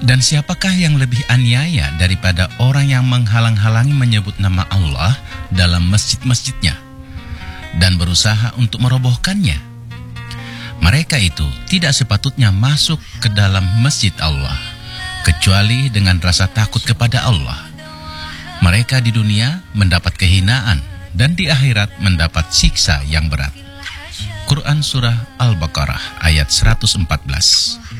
Dan siapakah yang lebih aniaya daripada orang yang menghalang-halangi menyebut nama Allah dalam masjid-masjidnya dan berusaha untuk merobohkannya? Mereka itu tidak sepatutnya masuk ke dalam masjid Allah, kecuali dengan rasa takut kepada Allah. Mereka di dunia mendapat kehinaan dan di akhirat mendapat siksa yang berat. Quran Surah Al-Baqarah ayat 114.